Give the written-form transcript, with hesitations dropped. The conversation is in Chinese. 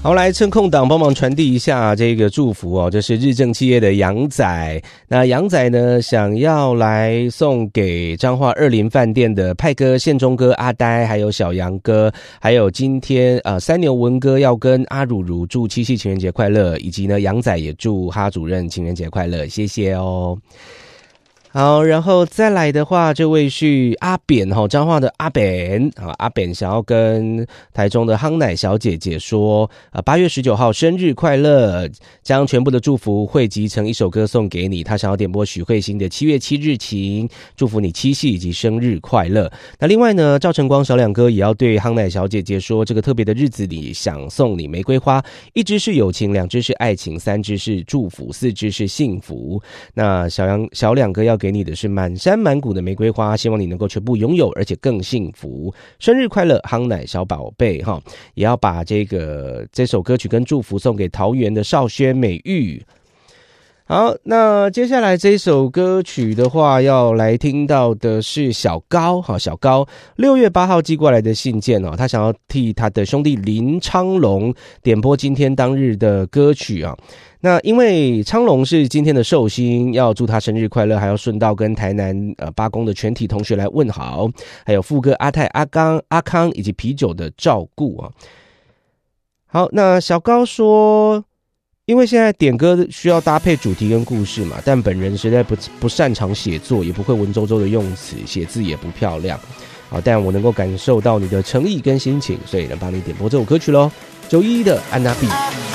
好，来趁空档帮忙传递一下这个祝福哦。这是日正企业的杨仔，那杨仔呢想要来送给彰化二林饭店的派哥、宪忠哥、阿呆，还有小杨哥，还有今天三牛文哥要跟阿汝如祝七夕情人节快乐，以及呢杨仔也祝哈主任情人节快乐，谢谢哦。好，然后再来的话，这位是阿扁哈，彰化的阿扁啊，阿扁想要跟台中的夯奶小姐姐说，8月19号生日快乐，将全部的祝福汇集成一首歌送给你。他想要点播许慧欣的7月7日晴，祝福你七夕以及生日快乐。那另外呢，赵晨光小两哥也要对夯奶小姐姐说，这个特别的日子里想送你玫瑰花，1支是友情，2支是爱情，3支是祝福，4支是幸福。那小两哥要给你的是满山满谷的玫瑰花，希望你能够全部拥有，而且更幸福。生日快乐，夯奶小宝贝哈！也要把这首歌曲跟祝福送给桃园的少轩美玉。好，那接下来这首歌曲的话，要来听到的是小高哈，小高6月8号寄过来的信件哦，他想要替他的兄弟林昌龙点播今天当日的歌曲啊。那因为昌龙是今天的寿星，要祝他生日快乐，还要顺道跟台南八公的全体同学来问好，还有副歌阿泰、阿康以及啤酒的照顾啊。好，那小高说，因为现在点歌需要搭配主题跟故事嘛，但本人实在不擅长写作，也不会文绉绉的用词，写字也不漂亮。好，但我能够感受到你的诚意跟心情，所以能帮你点播这首歌曲咯。911的安娜比。